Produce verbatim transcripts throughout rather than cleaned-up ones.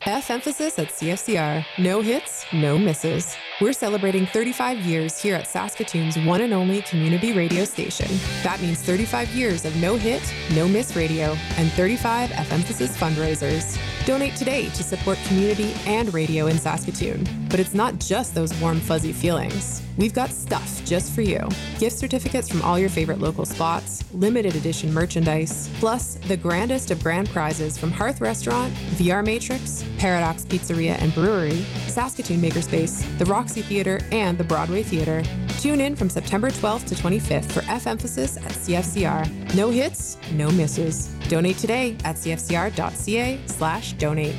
F emphasis at C F C R. No hits, no misses. We're celebrating thirty-five years here at Saskatoon's one and only community radio station. That means thirty-five years of no hit, no miss radio, and thirty-five F emphasis fundraisers. Donate today to support community and radio in Saskatoon. But it's not just those warm, fuzzy feelings. We've got stuff just for you. Gift certificates from all your favorite local spots, limited edition merchandise, plus the grandest of grand prizes from Hearth Restaurant, V R Matrix, Paradox Pizzeria and Brewery, Saskatoon Makerspace, the Roxy Theatre, and the Broadway Theatre. Tune in from September twelfth to twenty-fifth for F emphasis at C F C R. No hits, no misses. Donate today at cfcr.ca slash donate.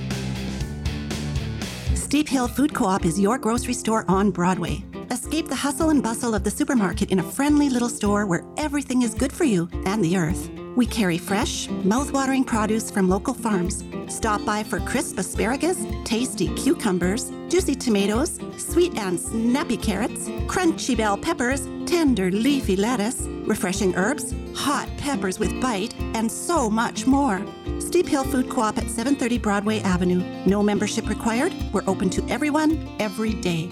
Steep Hill Food Co-op is your grocery store on Broadway. Escape the hustle and bustle of the supermarket in a friendly little store where everything is good for you and the earth. We carry fresh, mouth-watering produce from local farms. Stop by for crisp asparagus, tasty cucumbers, juicy tomatoes, sweet and snappy carrots, crunchy bell peppers, tender leafy lettuce, refreshing herbs, hot peppers with bite, and so much more. Steep Hill Food Co-op at seven thirty Broadway Avenue. No membership required. We're open to everyone, every day.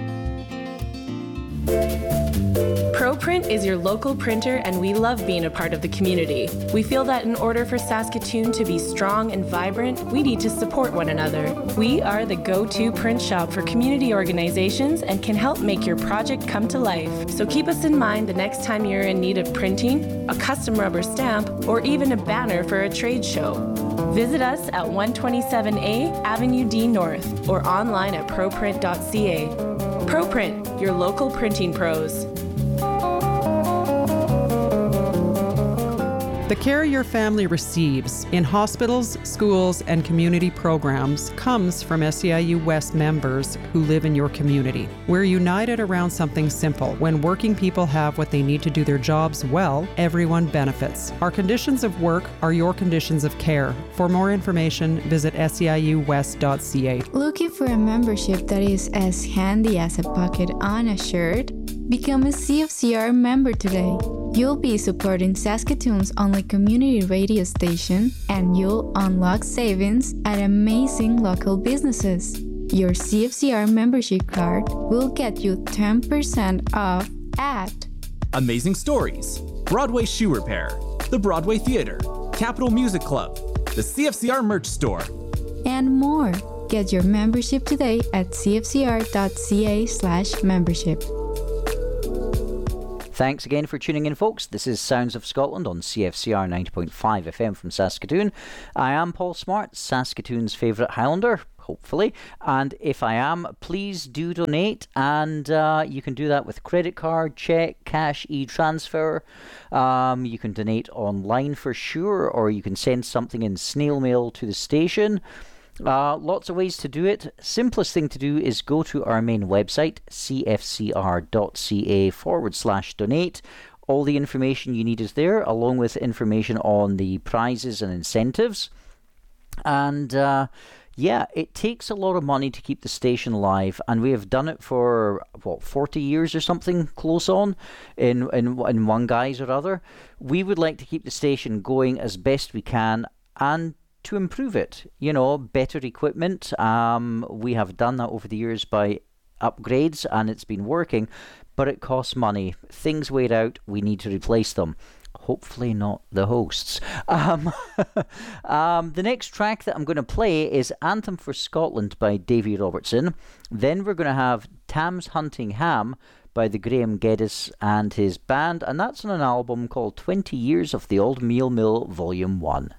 ProPrint is your local printer, and we love being a part of the community. We feel that in order for Saskatoon to be strong and vibrant, we need to support one another. We are the go-to print shop for community organizations and can help make your project come to life. So keep us in mind the next time you're in need of printing, a custom rubber stamp, or even a banner for a trade show. Visit us at one twenty-seven A Avenue D North or online at proprint dot c a. ProPrint, your local printing pros. The care your family receives in hospitals, schools, and community programs comes from S E I U West members who live in your community. We're united around something simple. When working people have what they need to do their jobs well, everyone benefits. Our conditions of work are your conditions of care. For more information, visit S E I U west dot c a. Looking for a membership that is as handy as a pocket on a shirt? Become a C F C R member today. You'll be supporting Saskatoon's only community radio station, and you'll unlock savings at amazing local businesses. Your C F C R membership card will get you ten percent off at Amazing Stories, Broadway Shoe Repair, the Broadway Theatre, Capital Music Club, the C F C R merch store, and more. Get your membership today at cfcr.ca slash membership. Thanks again for tuning in, folks. This is Sounds of Scotland on C F C R ninety point five F M from Saskatoon. I am Paul Smart, Saskatoon's favourite Highlander, hopefully. And if I am, please do donate. And uh, you can do that with credit card, cheque, cash, e-transfer. Um, you can donate online for sure, or you can send something in snail mail to the station. Uh, lots of ways to do it. Simplest thing to do is go to our main website, cfcr.ca forward slash donate. All the information you need is there, along with information on the prizes and incentives. And uh, yeah, it takes a lot of money to keep the station live, and we have done it for, what, forty years or something close on, in, in, in one guise or other. We would like to keep the station going as best we can, and to improve it, you know, better equipment. Um, we have done that over the years by upgrades, and it's been working, but it costs money. Things wear out, we need to replace them. Hopefully not the hosts. Um, um, the next track that I'm going to play is Anthem for Scotland by Davy Robertson. Then we're going to have Tam's Hunting Ham by the Graham Geddes and his band, and that's on an album called twenty years of the Old Meal Mill Volume one.